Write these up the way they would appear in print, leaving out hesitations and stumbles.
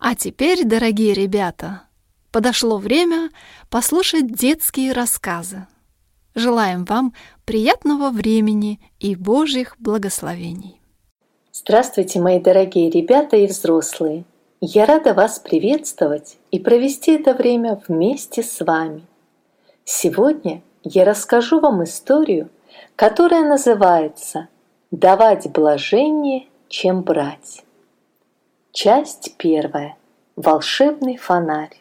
А теперь, дорогие ребята, подошло время послушать детские рассказы. Желаем вам приятного времени и Божьих благословений. Здравствуйте, мои дорогие ребята и взрослые! Я рада вас приветствовать и провести это время вместе с вами. Сегодня я расскажу вам историю, которая называется «Давать блажение, чем брать». Часть первая. Волшебный фонарь.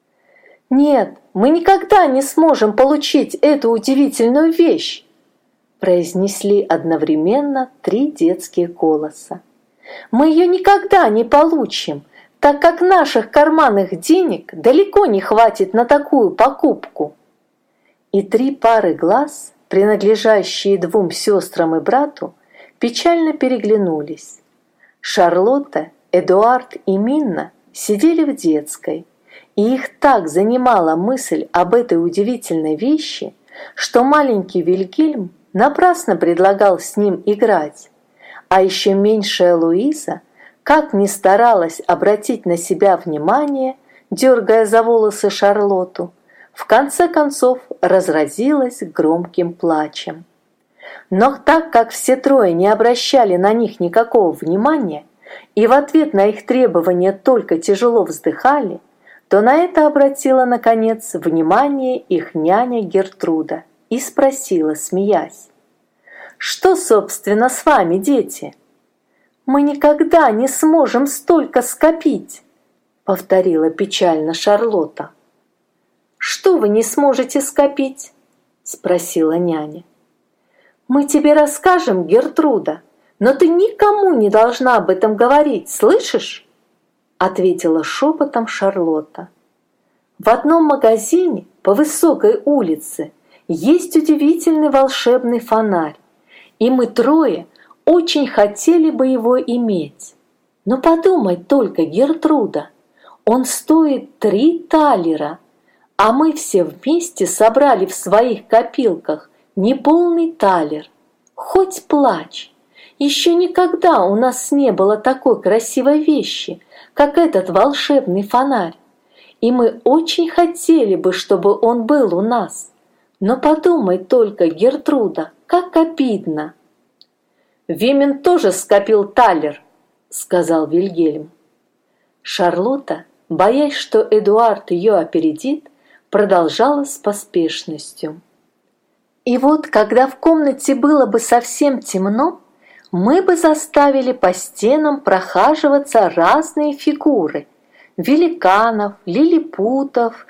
«Нет, мы никогда не сможем получить эту удивительную вещь!» произнесли одновременно 3 детские голоса. «Мы ее никогда не получим, так как наших карманных денег далеко не хватит на такую покупку». И 3 пары глаз, принадлежащие 2 сестрам и брату, печально переглянулись. Шарлотта, Эдуард и Минна сидели в детской, и их так занимала мысль об этой удивительной вещи, что маленький Вильгельм напрасно предлагал с ним играть, а еще меньшая Луиза, как ни старалась обратить на себя внимание, дергая за волосы Шарлотту, в конце концов разразилась громким плачем. Но так как все 3 не обращали на них никакого внимания и в ответ на их требования только тяжело вздыхали, то на это обратила, наконец, внимание их няня Гертруда и спросила, смеясь: «Что, собственно, с вами, дети?» «Мы никогда не сможем столько скопить», — повторила печально Шарлотта. «Что вы не сможете скопить?» — спросила няня. «Мы тебе расскажем, Гертруда, но ты никому не должна об этом говорить, слышишь?» — ответила шепотом Шарлотта. «В одном магазине по высокой улице есть удивительный волшебный фонарь, и мы 3 очень хотели бы его иметь. Но подумай только, Гертруда, он стоит 3 талера, а мы все вместе собрали в своих копилках неполный талер. Хоть плачь! Еще никогда у нас не было такой красивой вещи, как этот волшебный фонарь, и мы очень хотели бы, чтобы он был у нас. Но подумай только, Гертруда, как обидно!» «Вимен тоже скопил талер», — сказал Вильгельм. Шарлотта, боясь, что Эдуард ее опередит, продолжала с поспешностью. «И вот, когда в комнате было бы совсем темно, мы бы заставили по стенам прохаживаться разные фигуры – великанов, лилипутов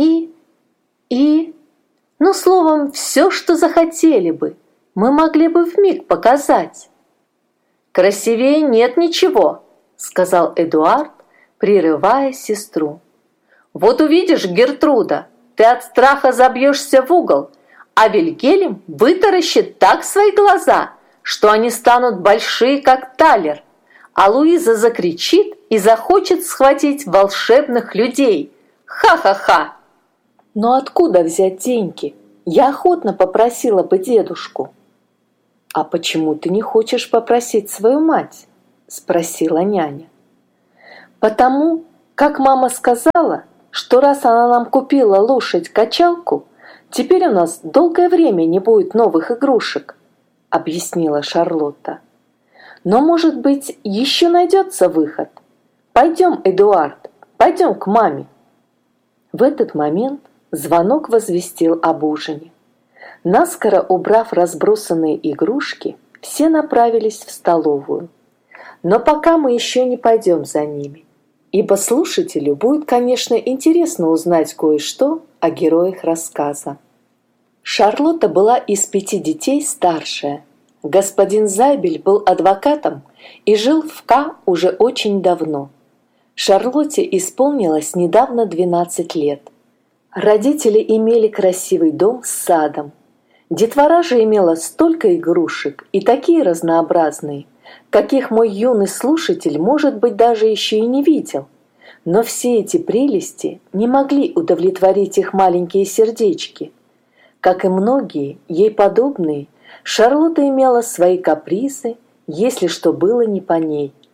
ну, словом, все, что захотели бы, мы могли бы вмиг показать». «Красивее нет ничего», – сказал Эдуард, прерывая сестру. «Вот увидишь, Гертруда, ты от страха забьешься в угол, а Вильгельм вытаращит так свои глаза, что они станут большие, как талер, а Луиза закричит и захочет схватить волшебных людей. Ха-ха-ха!» «Но откуда взять деньги? Я охотно попросила бы дедушку». «А почему ты не хочешь попросить свою мать?» – спросила няня. «Потому, как мама сказала, что раз она нам купила лошадь-качалку, теперь у нас долгое время не будет новых игрушек», — объяснила Шарлотта. «Но, может быть, еще найдется выход. Пойдем, Эдуард, пойдем к маме». В этот момент звонок возвестил об ужине. Наскоро убрав разбросанные игрушки, все направились в столовую. Но пока мы еще не пойдем за ними, ибо слушателю будет, конечно, интересно узнать кое-что о героях рассказа. Шарлотта была из 5 детей старшая. Господин Зайбель был адвокатом и жил в К уже очень давно. Шарлотте исполнилось недавно 12 лет. Родители имели красивый дом с садом. Детвора же имела столько игрушек и такие разнообразные, каких мой юный слушатель, может быть, даже еще и не видел. Но все эти прелести не могли удовлетворить их маленькие сердечки. Как и многие ей подобные, Шарлотта имела свои капризы, если что было не по ней.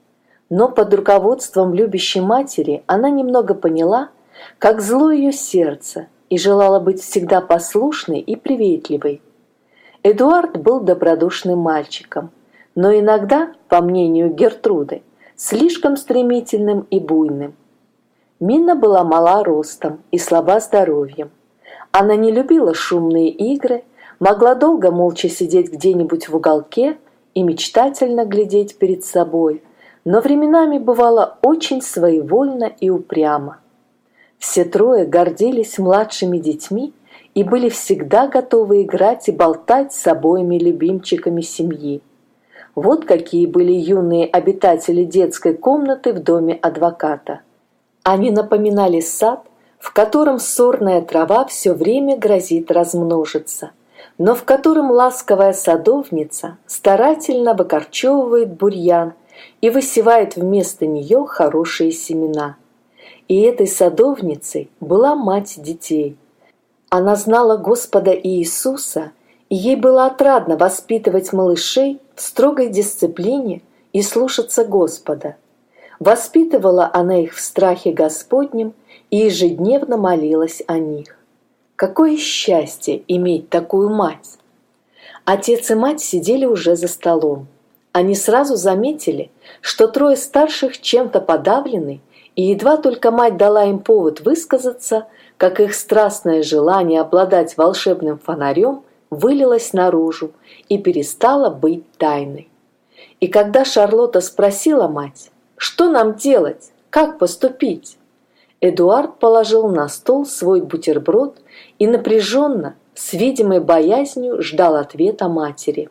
Но под руководством любящей матери она немного поняла, как зло ее сердце, и желала быть всегда послушной и приветливой. Эдуард был добродушным мальчиком, но иногда, по мнению Гертруды, слишком стремительным и буйным. Мина была мала ростом и слаба здоровьем. Она не любила шумные игры, могла долго молча сидеть где-нибудь в уголке и мечтательно глядеть перед собой, но временами бывала очень своевольна и упряма. Все трое гордились младшими детьми и были всегда готовы играть и болтать с обоими любимчиками семьи. Вот какие были юные обитатели детской комнаты в доме адвоката. Они напоминали сад, в котором сорная трава все время грозит размножиться, но в котором ласковая садовница старательно выкорчевывает бурьян и высевает вместо нее хорошие семена. И этой садовницей была мать детей. Она знала Господа Иисуса, и ей было отрадно воспитывать малышей в строгой дисциплине и слушаться Господа. Воспитывала она их в страхе Господнем и ежедневно молилась о них. Какое счастье иметь такую мать! Отец и мать сидели уже за столом. Они сразу заметили, что трое старших чем-то подавлены, и едва только мать дала им повод высказаться, как их страстное желание обладать волшебным фонарем вылилось наружу и перестало быть тайной. И когда Шарлотта спросила мать, что нам делать, как поступить, Эдуард положил на стол свой бутерброд и напряженно, с видимой боязнью, ждал ответа матери.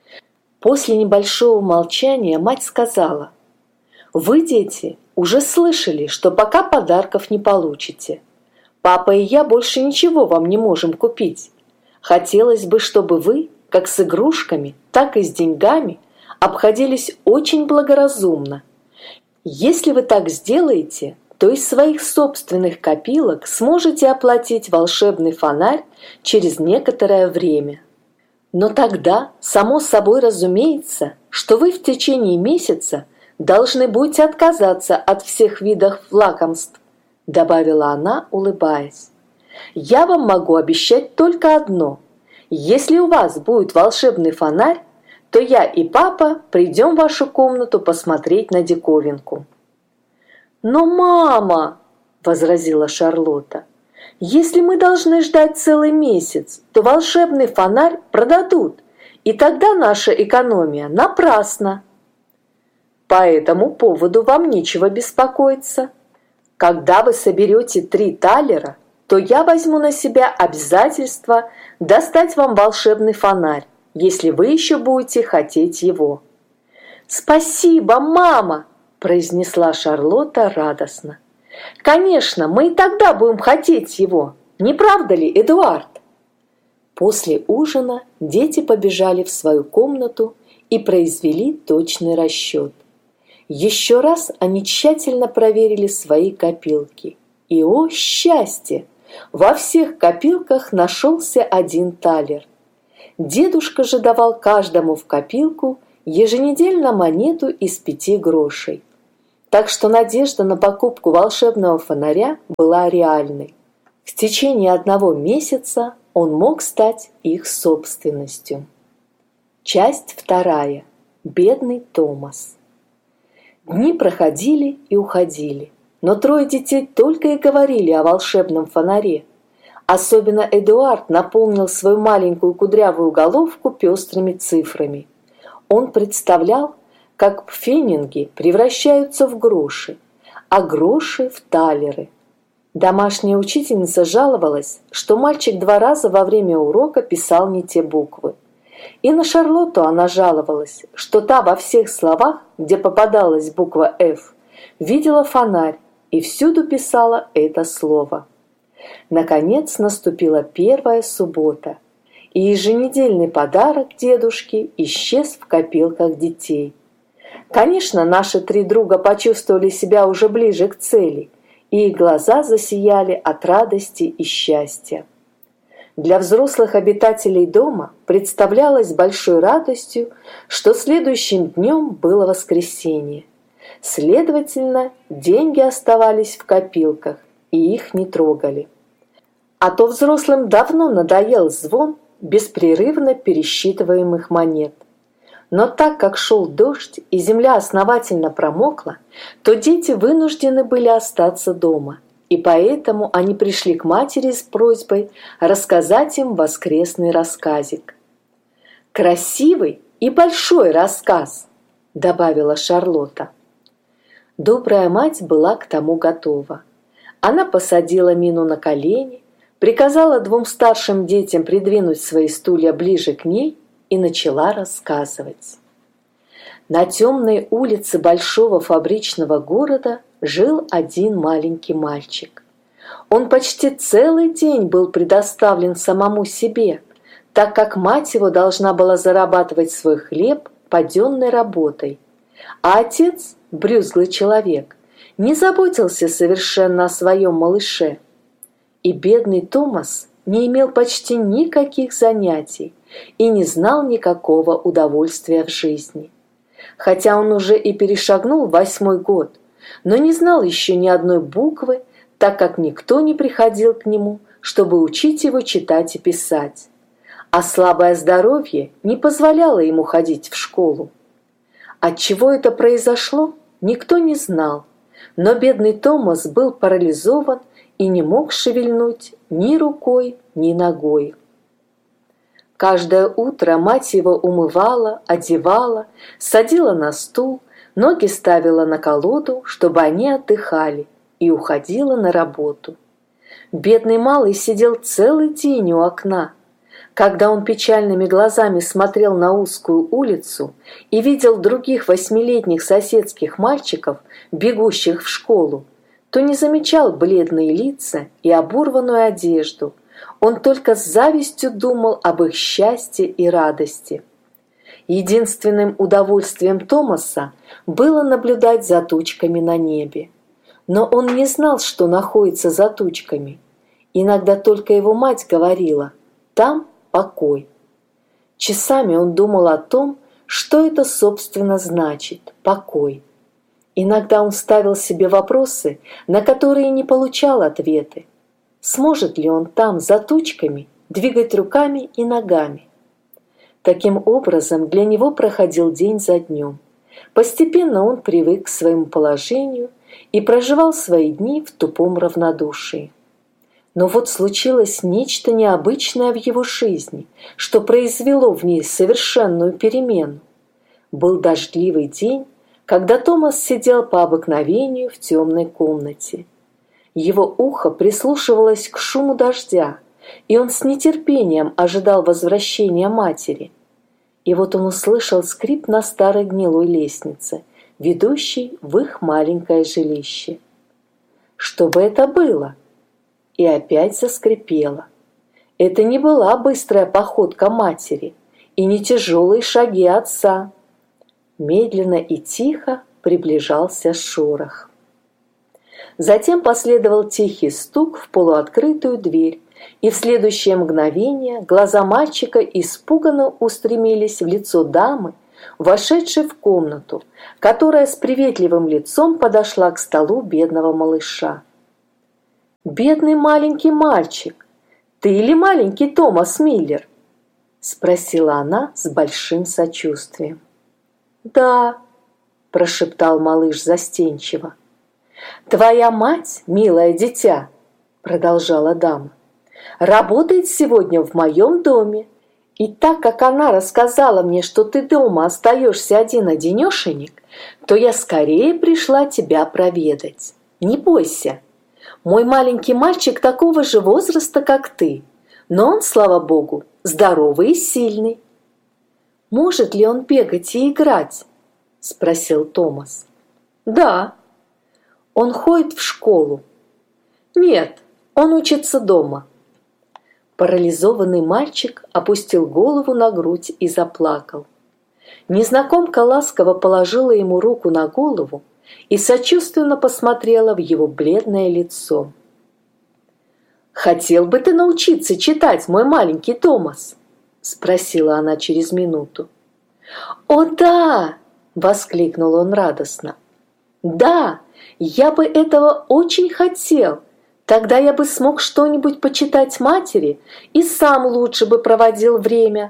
После небольшого молчания мать сказала: «Вы, дети, уже слышали, что пока подарков не получите. Папа и я больше ничего вам не можем купить. Хотелось бы, чтобы вы, как с игрушками, так и с деньгами, обходились очень благоразумно. Если вы так сделаете, то из своих собственных копилок сможете оплатить волшебный фонарь через некоторое время. Но тогда, само собой разумеется, что вы в течение месяца должны будете отказаться от всех видов лакомств», добавила она, улыбаясь. «Я вам могу обещать только одно. Если у вас будет волшебный фонарь, то я и папа придем в вашу комнату посмотреть на диковинку». «Но, мама!» – возразила Шарлотта. «Если мы должны ждать целый месяц, то волшебный фонарь продадут, и тогда наша экономия напрасна». «По этому поводу вам нечего беспокоиться. Когда вы соберете 3 талера, то я возьму на себя обязательство достать вам волшебный фонарь, если вы еще будете хотеть его». «Спасибо, мама!» – произнесла Шарлотта радостно. «Конечно, мы и тогда будем хотеть его, не правда ли, Эдуард?» После ужина дети побежали в свою комнату и произвели точный расчет. Еще раз они тщательно проверили свои копилки. И, о счастье! Во всех копилках нашелся 1 талер. Дедушка же давал каждому в копилку еженедельно монету из 5 грошей. Так что надежда на покупку волшебного фонаря была реальной. В течение 1 месяца он мог стать их собственностью. Часть 2. Бедный Томас. Дни проходили и уходили, но 3 детей только и говорили о волшебном фонаре. Особенно Эдуард наполнил свою маленькую кудрявую головку пестрыми цифрами. Он представлял, как пфенинги превращаются в гроши, а гроши в талеры. Домашняя учительница жаловалась, что мальчик 2 раза во время урока писал не те буквы. И на Шарлотту она жаловалась, что та во всех словах, где попадалась буква «Ф», видела фонарь и всюду писала это слово. Наконец наступила 1 суббота, и еженедельный подарок дедушки исчез в копилках детей. Конечно, наши 3 друга почувствовали себя уже ближе к цели, и их глаза засияли от радости и счастья. Для взрослых обитателей дома представлялось большой радостью, что следующим днем было воскресенье. Следовательно, деньги оставались в копилках, и их не трогали. А то взрослым давно надоел звон беспрерывно пересчитываемых монет. Но так как шел дождь и земля основательно промокла, то дети вынуждены были остаться дома, и поэтому они пришли к матери с просьбой рассказать им воскресный рассказик. «Красивый и большой рассказ», — добавила Шарлотта. Добрая мать была к тому готова. Она посадила Мину на колени, приказала двум старшим детям придвинуть свои стулья ближе к ней и начала рассказывать. На темной улице большого фабричного города жил один маленький мальчик. Он почти целый день был предоставлен самому себе, так как мать его должна была зарабатывать свой хлеб паденной работой, а отец, брюзглый человек, не заботился совершенно о своем малыше. И бедный Томас не имел почти никаких занятий и не знал никакого удовольствия в жизни. Хотя он уже и перешагнул 8-й год, но не знал еще ни одной буквы, так как никто не приходил к нему, чтобы учить его читать и писать. А слабое здоровье не позволяло ему ходить в школу. Отчего это произошло, никто не знал, но бедный Томас был парализован и не мог шевельнуть ни рукой, ни ногой. Каждое утро мать его умывала, одевала, садила на стул, ноги ставила на колоду, чтобы они отдыхали, и уходила на работу. Бедный малый сидел целый день у окна. Когда он печальными глазами смотрел на узкую улицу и видел других 8-летних соседских мальчиков, бегущих в школу, то не замечал бледные лица и оборванную одежду. Он только с завистью думал об их счастье и радости. Единственным удовольствием Томаса было наблюдать за тучками на небе. Но он не знал, что находится за тучками. Иногда только его мать говорила: «Там покой». Часами он думал о том, что это собственно значит «покой». Иногда он ставил себе вопросы, на которые не получал ответы. Сможет ли он там, за тучками, двигать руками и ногами? Таким образом, для него проходил день за днем. Постепенно он привык к своему положению и проживал свои дни в тупом равнодушии. Но вот случилось нечто необычное в его жизни, что произвело в ней совершенную перемену. Был дождливый день, когда Томас сидел по обыкновению в темной комнате. Его ухо прислушивалось к шуму дождя, и он с нетерпением ожидал возвращения матери. И вот он услышал скрип на старой гнилой лестнице, ведущей в их маленькое жилище. Что бы это было? И опять заскрипело. Это не была быстрая походка матери и не тяжелые шаги отца. Медленно и тихо приближался шорох. Затем последовал тихий стук в полуоткрытую дверь, и в следующее мгновение глаза мальчика испуганно устремились в лицо дамы, вошедшей в комнату, которая с приветливым лицом подошла к столу бедного малыша. «Бедный маленький мальчик, ты или маленький Томас Миллер?» — спросила она с большим сочувствием. «Да», — прошептал малыш застенчиво. «Твоя мать, милое дитя, — продолжала дама, — работает сегодня в моем доме, и так как она рассказала мне, что ты дома остаешься один-одинешенек, то я скорее пришла тебя проведать. Не бойся, мой маленький мальчик такого же возраста, как ты, но он, слава богу, здоровый и сильный». «Может ли он бегать и играть?» — спросил Томас. «Да». «Он ходит в школу?» «Нет, он учится дома». Парализованный мальчик опустил голову на грудь и заплакал. Незнакомка ласково положила ему руку на голову и сочувственно посмотрела в его бледное лицо. «Хотел бы ты научиться читать, мой маленький Томас?» — спросила она через минуту. «О да!» — воскликнул он радостно. Да, я бы этого очень хотел. Тогда я бы смог что-нибудь почитать матери и сам лучше бы проводил время.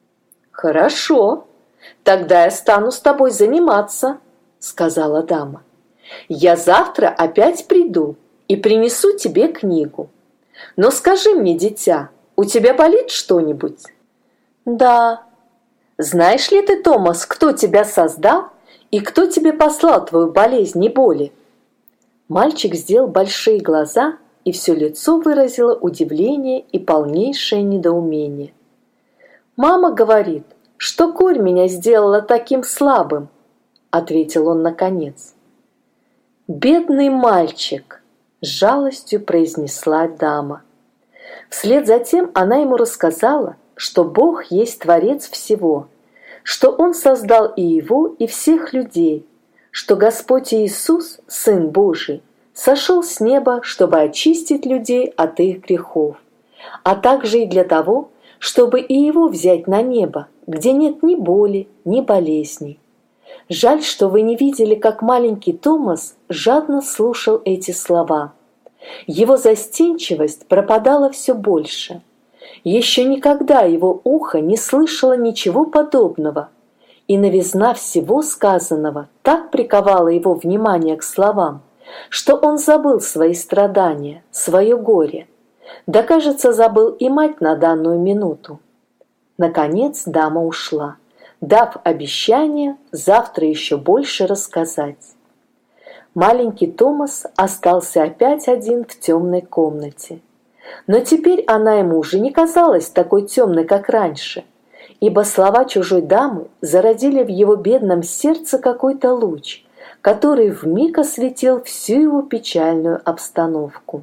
Хорошо, тогда я стану с тобой заниматься, сказала дама. Я завтра опять приду и принесу тебе книгу. Но скажи мне, дитя, у тебя болит что-нибудь? Да. Знаешь ли ты, Томас, кто тебя создал и кто тебе послал твою болезнь и боли? Мальчик сделал большие глаза, и все лицо выразило удивление и полнейшее недоумение. «Мама говорит, что корь меня сделала таким слабым», — ответил он наконец. «Бедный мальчик», — с жалостью произнесла дама. Вслед за тем она ему рассказала, что Бог есть Творец всего, что Он создал и его, и всех людей, что Господь Иисус, Сын Божий, сошел с неба, чтобы очистить людей от их грехов, а также и для того, чтобы и его взять на небо, где нет ни боли, ни болезней. Жаль, что вы не видели, как маленький Томас жадно слушал эти слова. Его застенчивость пропадала все больше. Еще никогда его ухо не слышало ничего подобного, и новизна всего сказанного так приковала его внимание к словам, что он забыл свои страдания, свое горе. Да, кажется, забыл и мать на данную минуту. Наконец дама ушла, дав обещание завтра еще больше рассказать. Маленький Томас остался опять один в темной комнате. Но теперь она ему уже не казалась такой темной, как раньше, ибо слова чужой дамы зародили в его бедном сердце какой-то луч, который вмиг осветил всю его печальную обстановку.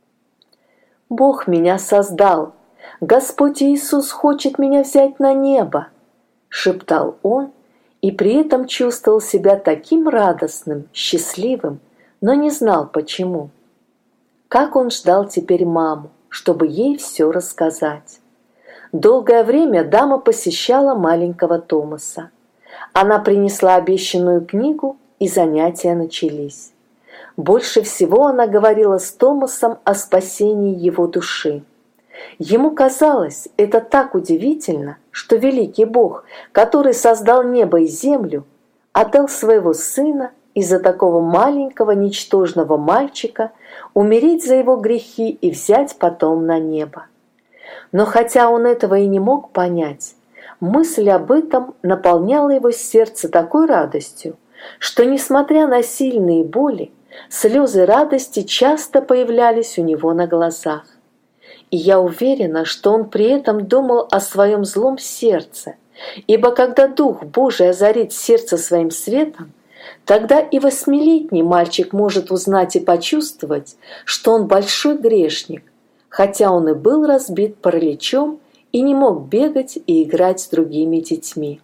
«Бог меня создал! Господь Иисус хочет меня взять на небо!» — шептал он, и при этом чувствовал себя таким радостным, счастливым, но не знал почему. Как он ждал теперь маму, чтобы ей все рассказать. Долгое время дама посещала маленького Томаса. Она принесла обещанную книгу, и занятия начались. Больше всего она говорила с Томасом о спасении его души. Ему казалось это так удивительно, что великий Бог, который создал небо и землю, отдал своего сына из-за такого маленького ничтожного мальчика умереть за его грехи и взять потом на небо. Но хотя он этого и не мог понять, мысль об этом наполняла его сердце такой радостью, что, несмотря на сильные боли, слезы радости часто появлялись у него на глазах. И я уверена, что он при этом думал о своем злом сердце, ибо когда Дух Божий озарит сердце своим светом, тогда и 8-летний мальчик может узнать и почувствовать, что он большой грешник, хотя он и был разбит параличом и не мог бегать и играть с другими детьми.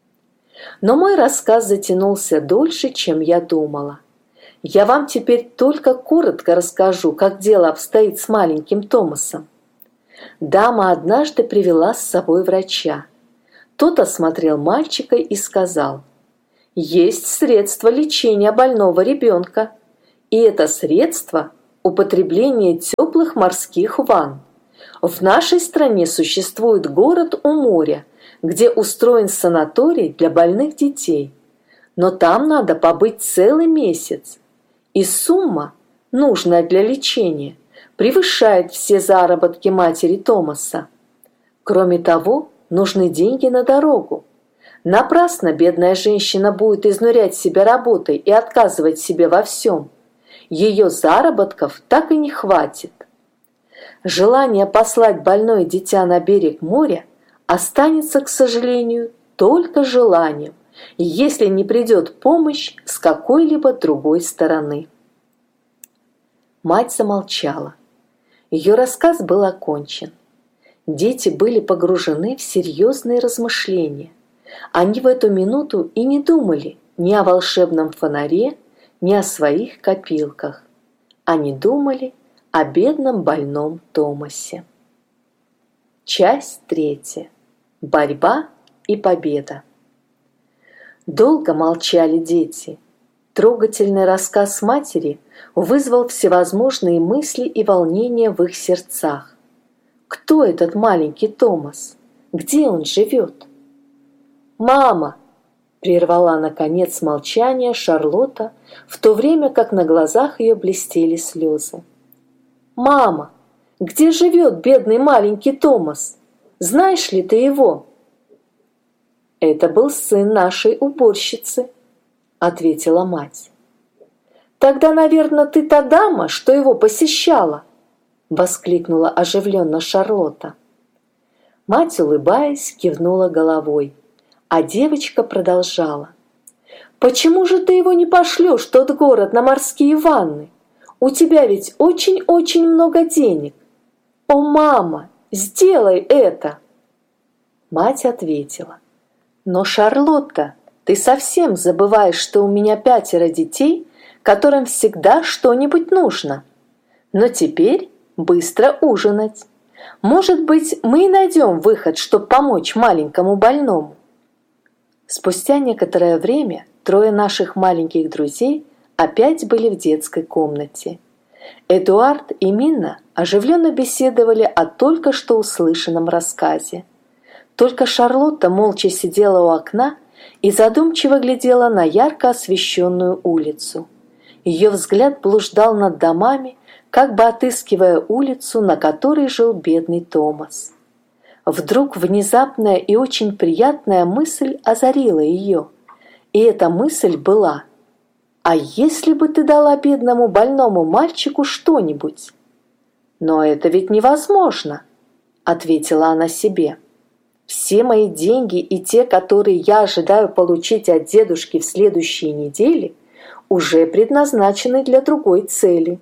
Но мой рассказ затянулся дольше, чем я думала. Я вам теперь только коротко расскажу, как дело обстоит с маленьким Томасом. Дама однажды привела с собой врача. Тот осмотрел мальчика и сказал: «Есть средство лечения больного ребенка, и это средство – употребление теплых морских ванн. В нашей стране существует город у моря, где устроен санаторий для больных детей. Но там надо побыть целый месяц, и сумма, нужная для лечения, превышает все заработки матери Томаса. Кроме того, нужны деньги на дорогу. Напрасно бедная женщина будет изнурять себя работой и отказывать себе во всем. Ее заработков так и не хватит. Желание послать больное дитя на берег моря останется, к сожалению, только желанием, если не придет помощь с какой-либо другой стороны». Мать замолчала. Ее рассказ был окончен. Дети были погружены в серьезные размышления. Они в эту минуту и не думали ни о волшебном фонаре, ни о своих копилках. Они думали о бедном больном Томасе. Часть 3. Борьба и победа. Долго молчали дети. Трогательный рассказ матери вызвал всевозможные мысли и волнения в их сердцах. Кто этот маленький Томас? Где он живет? «Мама!» – прервала наконец молчание Шарлотта, в то время как на глазах ее блестели слезы. «Мама, где живет бедный маленький Томас? Знаешь ли ты его?» «Это был сын нашей уборщицы», – ответила мать. «Тогда, наверное, ты та дама, что его посещала?» – воскликнула оживленно Шарлотта. Мать, улыбаясь, кивнула головой, а девочка продолжала. «Почему же ты его не пошлешь в тот город на морские ванны? У тебя ведь очень-очень много денег. О, мама, сделай это!» Мать ответила. «Но, Шарлотта, ты совсем забываешь, что у меня 5 детей, которым всегда что-нибудь нужно. Но теперь быстро ужинать. Может быть, мы и найдем выход, чтобы помочь маленькому больному». Спустя некоторое время 3 наших маленьких друзей опять были в детской комнате. Эдуард и Минна оживленно беседовали о только что услышанном рассказе. Только Шарлотта молча сидела у окна и задумчиво глядела на ярко освещенную улицу. Ее взгляд блуждал над домами, как бы отыскивая улицу, на которой жил бедный Томас. Вдруг внезапная и очень приятная мысль озарила ее. И эта мысль была: «А если бы ты дала бедному больному мальчику что-нибудь?» «Но это ведь невозможно», — ответила она себе. «Все мои деньги и те, которые я ожидаю получить от дедушки в следующие недели, уже предназначены для другой цели».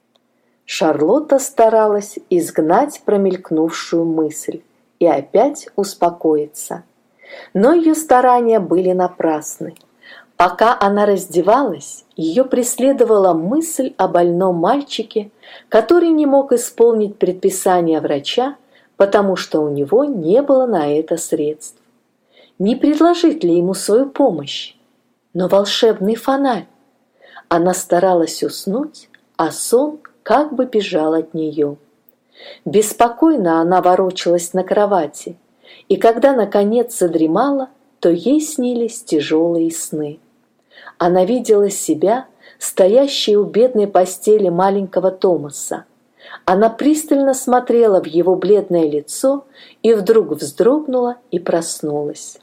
Шарлотта старалась изгнать промелькнувшую мысль и опять успокоиться. Но ее старания были напрасны. Пока она раздевалась, ее преследовала мысль о больном мальчике, который не мог исполнить предписание врача, потому что у него не было на это средств. Не предложить ли ему свою помощь? Но волшебный фонарь! Она старалась уснуть, а сон как бы бежал от нее. Беспокойно она ворочалась на кровати, и когда наконец задремала, то ей снились тяжелые сны. Она видела себя, стоящей у бедной постели маленького Томаса. Она пристально смотрела в его бледное лицо и вдруг вздрогнула и проснулась.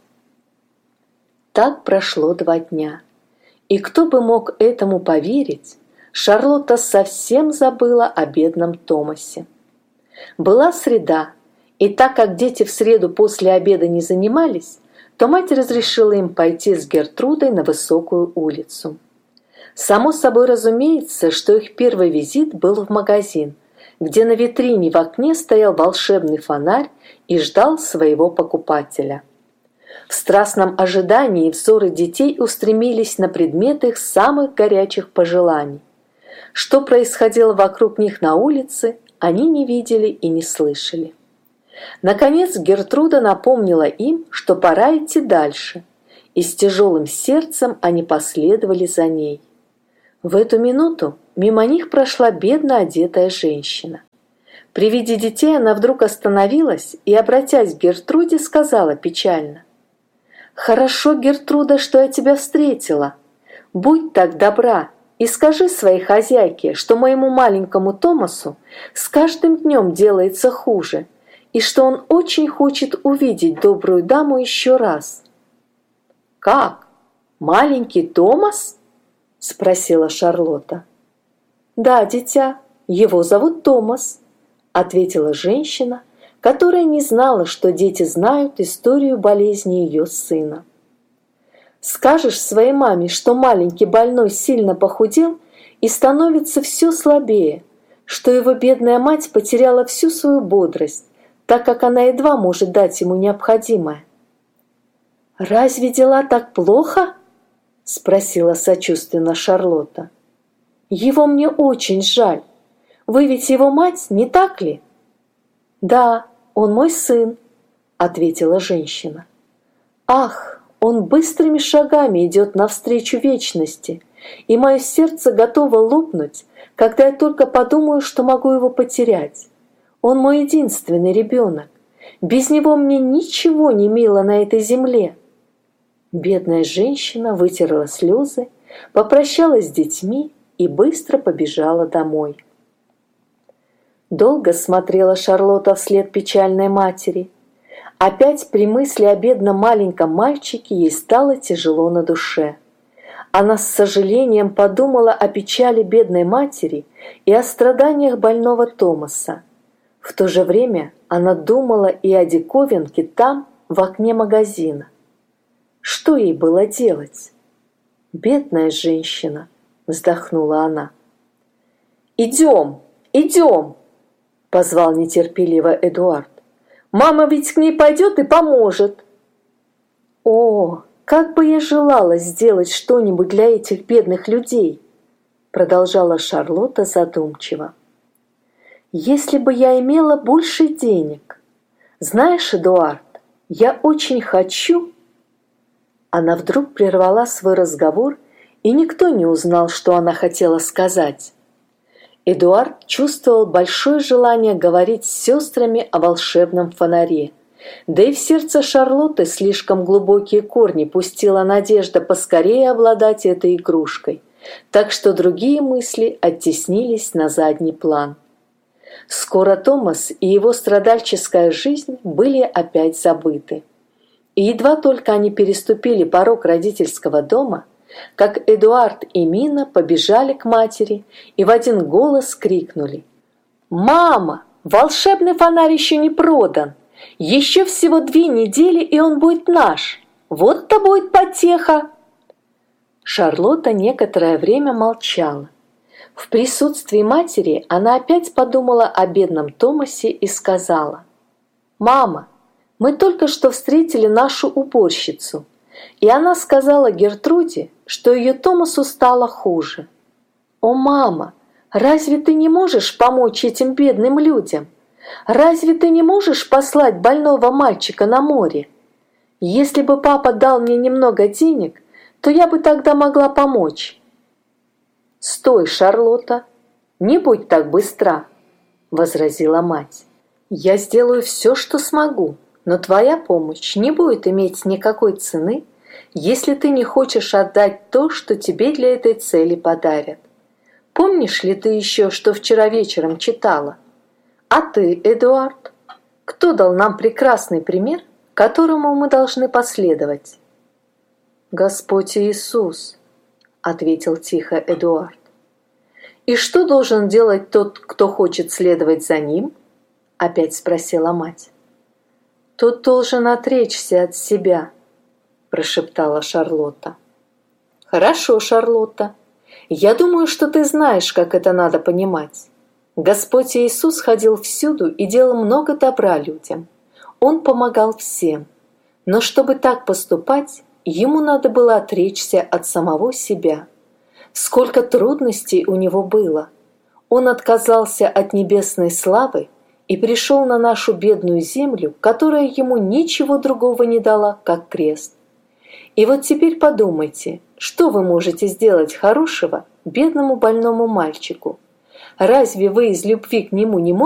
Так прошло 2 дня. И кто бы мог этому поверить, Шарлотта совсем забыла о бедном Томасе. Была среда, и так как дети в среду после обеда не занимались, то мать разрешила им пойти с Гертрудой на высокую улицу. Само собой разумеется, что их первый визит был в магазин, где на витрине в окне стоял волшебный фонарь и ждал своего покупателя. В страстном ожидании взоры детей устремились на предмет их самых горячих пожеланий. Что происходило вокруг них на улице, они не видели и не слышали. Наконец Гертруда напомнила им, что пора идти дальше, и с тяжелым сердцем они последовали за ней. В эту минуту мимо них прошла бедно одетая женщина. При виде детей она вдруг остановилась и, обратясь к Гертруде, сказала печально: «Хорошо, Гертруда, что я тебя встретила. Будь так добра и скажи своей хозяйке, что моему маленькому Томасу с каждым днем делается хуже, и что он очень хочет увидеть добрую даму еще раз». «Как? Маленький Томас?» – спросила Шарлотта. «Да, дитя, его зовут Томас», – ответила женщина, которая не знала, что дети знают историю болезни ее сына. «Скажешь своей маме, что маленький больной сильно похудел и становится все слабее, что его бедная мать потеряла всю свою бодрость, так как она едва может дать ему необходимое». «Разве дела так плохо?» – спросила сочувственно Шарлотта. «Его мне очень жаль. Вы ведь его мать, не так ли?» «Да, он мой сын», – ответила женщина. «Ах, он быстрыми шагами идет навстречу вечности и мое сердце готово лопнуть, когда я только подумаю, что могу его потерять. Он мой единственный ребенок. Без него мне ничего не мило на этой земле». Бедная женщина вытерла слезы, попрощалась с детьми и быстро побежала домой. Долго смотрела Шарлотта вслед печальной матери. Опять при мысли о бедном маленьком мальчике ей стало тяжело на душе. Она с сожалением подумала о печали бедной матери и о страданиях больного Томаса. В то же время она думала и о диковинке там, в окне магазина. Что ей было делать? «Бедная женщина», — вздохнула она. «Идем, идем!» — позвал нетерпеливо Эдуард. «Мама ведь к ней пойдет и поможет». «О, как бы я желала сделать что-нибудь для этих бедных людей!» — продолжала Шарлотта задумчиво. «Если бы я имела больше денег. Знаешь, Эдуард, я очень хочу...» Она вдруг прервала свой разговор, и никто не узнал, что она хотела сказать. Эдуард чувствовал большое желание говорить с сестрами о волшебном фонаре. Да и в сердце Шарлотты слишком глубокие корни пустила надежда поскорее обладать этой игрушкой, так что другие мысли оттеснились на задний план. Скоро Томас и его страдальческая жизнь были опять забыты. И едва только они переступили порог родительского дома, как Эдуард и Мина побежали к матери и в один голос крикнули: «Мама, волшебный фонарь еще не продан! Еще всего 2 недели, и он будет наш! Вот-то будет потеха!» Шарлотта некоторое время молчала. В присутствии матери она опять подумала о бедном Томасе и сказала: «Мама, мы только что встретили нашу уборщицу, и она сказала Гертруде, что ее Томасу стало хуже. О, мама, разве ты не можешь помочь этим бедным людям? Разве ты не можешь послать больного мальчика на море? Если бы папа дал мне немного денег, то я бы тогда могла помочь». «Стой, Шарлотта, не будь так быстра», — возразила мать. «Я сделаю все, что смогу, но твоя помощь не будет иметь никакой цены, если ты не хочешь отдать то, что тебе для этой цели подарят. Помнишь ли ты еще, что вчера вечером читала? А ты, Эдуард, кто дал нам прекрасный пример, которому мы должны последовать?» «Господь Иисус», — ответил тихо Эдуард. «И что должен делать тот, кто хочет следовать за ним?» — опять спросила мать. «Тот должен отречься от себя», — прошептала Шарлотта. «Хорошо, Шарлотта. Я думаю, что ты знаешь, как это надо понимать. Господь Иисус ходил всюду и делал много добра людям. Он помогал всем. Но чтобы так поступать, ему надо было отречься от самого себя. Сколько трудностей у него было. Он отказался от небесной славы и пришел на нашу бедную землю, которая ему ничего другого не дала, как крест. И вот теперь подумайте, что вы можете сделать хорошего бедному больному мальчику? Разве вы из любви к нему не можете